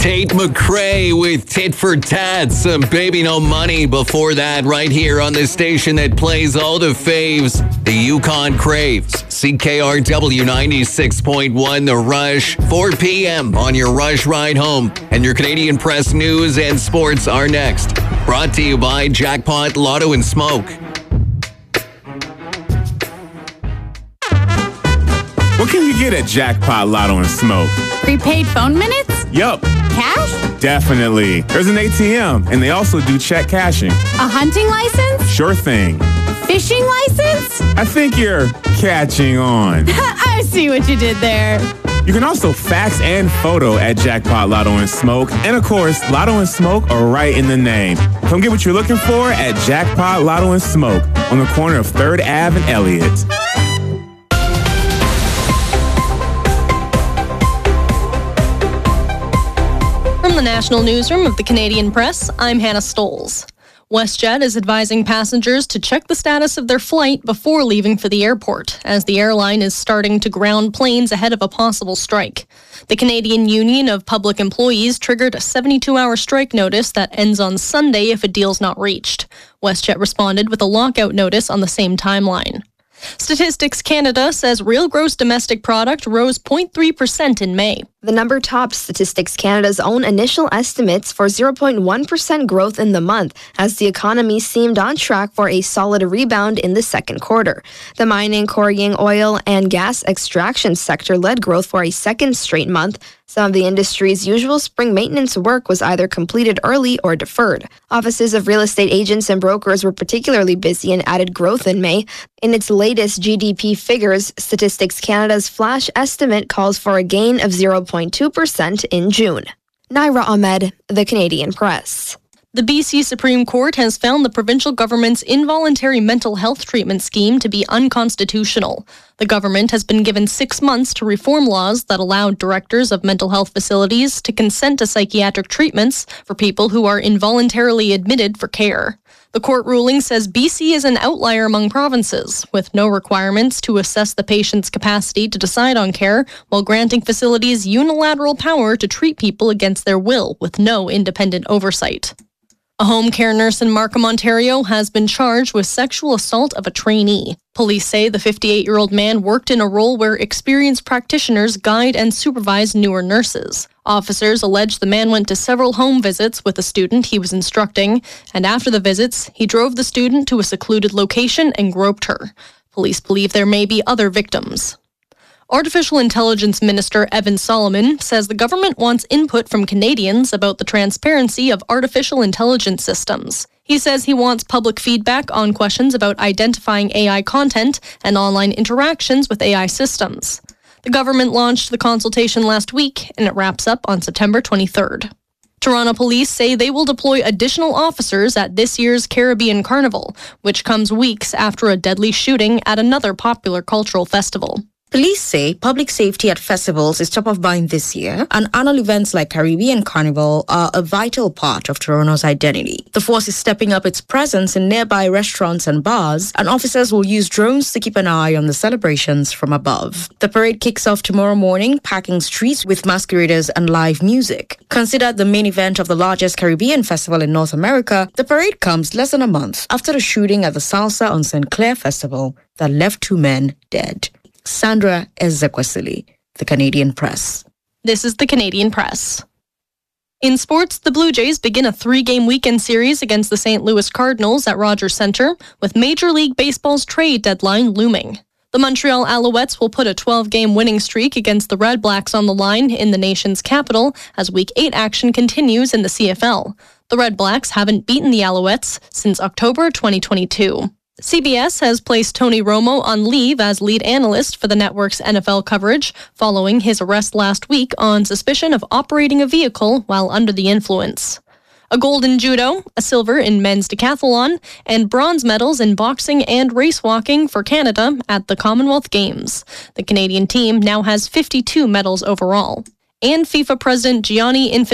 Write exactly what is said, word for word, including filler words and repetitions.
Tate McRae with Tit for Tat, some Baby No Money before that, right here on the station that plays all the faves, the Yukon Craves. C K R W ninety-six point one, The Rush, four p.m. on your Rush ride home. And your Canadian Press news and sports are next. Brought to you by Jackpot, Lotto and Smoke. What can you get at Jackpot, Lotto and Smoke? Prepaid phone minutes? Yup. Cash? Definitely. There's an A T M, and they also do check cashing. A hunting license? Sure thing. Fishing license? I think you're catching on. I see what you did there. You can also fax and photo at Jackpot, Lotto and Smoke. And of course, Lotto and Smoke are right in the name. Come get what you're looking for at Jackpot, Lotto and Smoke on the corner of third Avenue and Elliott. From the National Newsroom of the Canadian Press, I'm Hannah Stoles. WestJet is advising passengers to check the status of their flight before leaving for the airport, as the airline is starting to ground planes ahead of a possible strike. The Canadian Union of Public Employees triggered a seventy-two hour strike notice that ends on Sunday if a deal's not reached. WestJet responded with a lockout notice on the same timeline. Statistics Canada says real gross domestic product rose zero point three percent in May. The number topped Statistics Canada's own initial estimates for zero point one percent growth in the month, as the economy seemed on track for a solid rebound in the second quarter. The mining, quarrying, oil, and gas extraction sector led growth for a second straight month. Some of the industry's usual spring maintenance work was either completed early or deferred. Offices of real estate agents and brokers were particularly busy and added growth in May. In its latest G D P figures, Statistics Canada's flash estimate calls for a gain of zero point two percent in June. Naira Ahmed, The Canadian Press. The B C Supreme Court has found the provincial government's involuntary mental health treatment scheme to be unconstitutional. The government has been given six months to reform laws that allow directors of mental health facilities to consent to psychiatric treatments for people who are involuntarily admitted for care. The court ruling says B C is an outlier among provinces, with no requirements to assess the patient's capacity to decide on care, while granting facilities unilateral power to treat people against their will with no independent oversight. A home care nurse in Markham, Ontario has been charged with sexual assault of a trainee. Police say the fifty-eight-year-old man worked in a role where experienced practitioners guide and supervise newer nurses. Officers allege the man went to several home visits with a student he was instructing, and after the visits, he drove the student to a secluded location and groped her. Police believe there may be other victims. Artificial Intelligence Minister Evan Solomon says the government wants input from Canadians about the transparency of artificial intelligence systems. He says he wants public feedback on questions about identifying A I content and online interactions with A I systems. The government launched the consultation last week, and it wraps up on September twenty-third. Toronto police say they will deploy additional officers at this year's Caribbean Carnival, which comes weeks after a deadly shooting at another popular cultural festival. Police say public safety at festivals is top of mind this year, and annual events like Caribbean Carnival are a vital part of Toronto's identity. The force is stepping up its presence in nearby restaurants and bars, and officers will use drones to keep an eye on the celebrations from above. The parade kicks off tomorrow morning, packing streets with masqueraders and live music. Considered the main event of the largest Caribbean festival in North America, the parade comes less than a month after the shooting at the Salsa on Saint Clair Festival that left two men dead. Sandra Ezekwesili, The Canadian Press. This is The Canadian Press. In sports, the Blue Jays begin a three-game weekend series against the Saint Louis Cardinals at Rogers Centre, with Major League Baseball's trade deadline looming. The Montreal Alouettes will put a twelve-game winning streak against the Red Blacks on the line in the nation's capital as Week eight action continues in the C F L. The Red Blacks haven't beaten the Alouettes since October twenty twenty-two. C B S has placed Tony Romo on leave as lead analyst for the network's N F L coverage following his arrest last week on suspicion of operating a vehicle while under the influence. A gold in judo, a silver in men's decathlon, and bronze medals in boxing and race walking for Canada at the Commonwealth Games. The Canadian team now has fifty-two medals overall. And FIFA President Gianni Infantino